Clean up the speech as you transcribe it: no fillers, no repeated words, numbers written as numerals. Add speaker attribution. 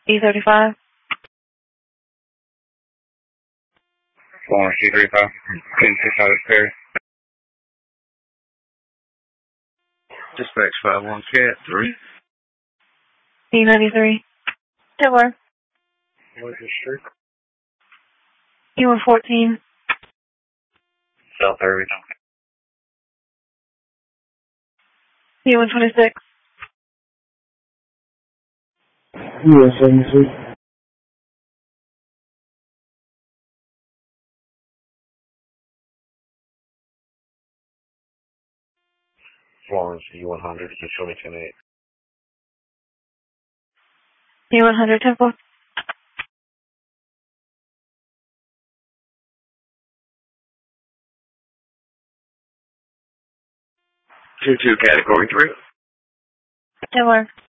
Speaker 1: E35.
Speaker 2: Florence C35. 10-600 Perry. Dispatch 51 Cat 3.
Speaker 1: E93. Taylor.
Speaker 2: What is your street?
Speaker 1: E114.
Speaker 2: South Irving.
Speaker 1: E126.
Speaker 3: US-76.
Speaker 2: Florence U100. You show me 10-8.
Speaker 1: E100 Temple.
Speaker 2: 22 Category 3.
Speaker 1: Taylor.